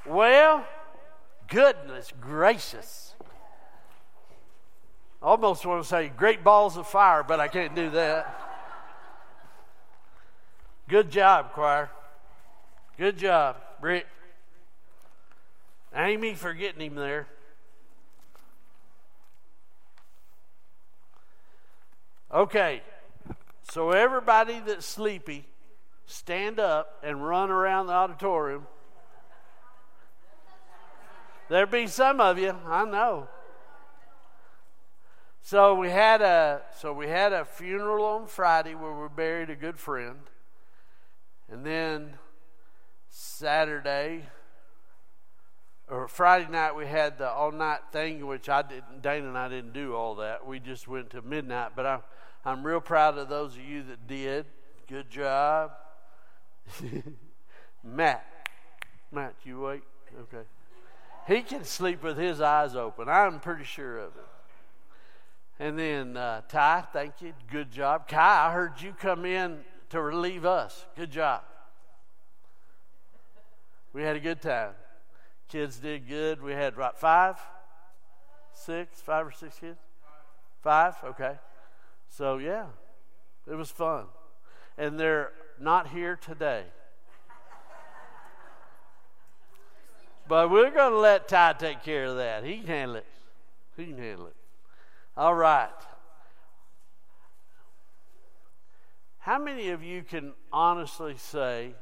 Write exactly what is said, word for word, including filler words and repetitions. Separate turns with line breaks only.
Well, goodness gracious. I almost want to say great balls of fire, but I can't do that. Good job, choir. Good job, Rick. Amy for getting him there. Okay, so everybody that's sleepy, stand up and run around the auditorium. There'll be some of you, I know. So we had a so we had a funeral on Friday where we buried a good friend, and then Saturday or Friday night we had the all night thing, which I didn't. Dana and I didn't do all that. We just went to midnight. But I'm I'm real proud of those of you that did. Good job, Matt. Matt, you wait. Okay. He can sleep with his eyes open. I'm pretty sure of it. And then uh, Ty, thank you. Good job. Kai, I heard you come in to relieve us. Good job. We had a good time. Kids did good. We had, what, five? Six? Five or six kids? Five? Okay. So, yeah, it was fun. And they're not here today. But we're going to let Ty take care of that. He can handle it. He can handle it. All right. How many of you can honestly say